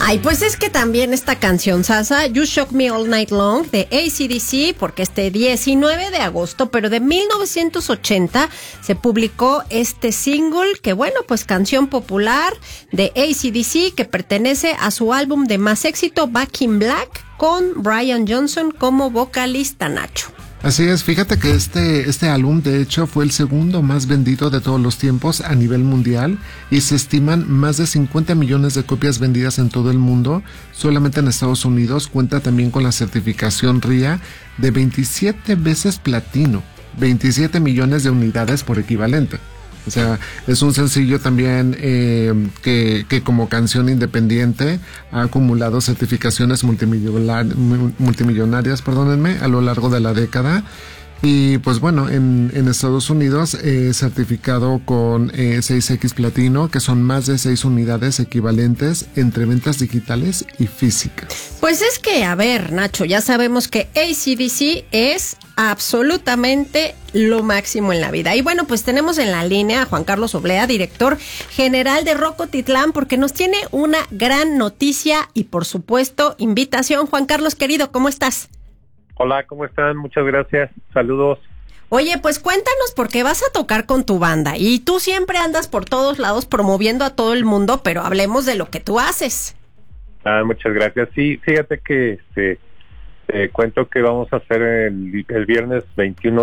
Ay, pues es que también esta canción, Sasa, You Shock Me All Night Long, de AC/DC, porque 19 de agosto, pero de 1980, se publicó este single, que bueno, pues canción popular de AC/DC, que pertenece a su álbum de más éxito, Back in Black, con Brian Johnson como vocalista, Nacho. Así es, fíjate que este álbum de hecho fue el segundo más vendido de todos los tiempos a nivel mundial y se estiman más de 50 millones de copias vendidas en todo el mundo. Solamente en Estados Unidos cuenta también con la certificación RIA de 27 veces platino, 27 millones de unidades por equivalente. O sea, es un sencillo también que como canción independiente ha acumulado certificaciones multimillonarias, a lo largo de la década. Y pues bueno, en Estados Unidos certificado con 6X Platino, que son más de 6 unidades equivalentes entre ventas digitales y físicas. Pues es que, a ver, Nacho, ya sabemos que AC/DC es absolutamente lo máximo en la vida. Y bueno, pues tenemos en la línea a Juan Carlos Oblea, director general de Rocotitlán, porque nos tiene una gran noticia y, por supuesto, invitación. Juan Carlos, querido, ¿cómo estás? Hola, ¿cómo están? Muchas gracias. Saludos. Oye, pues cuéntanos por qué vas a tocar con tu banda. Y tú siempre andas por todos lados promoviendo a todo el mundo, pero hablemos de lo que tú haces. Muchas gracias. Sí, fíjate que te cuento que vamos a hacer el viernes 21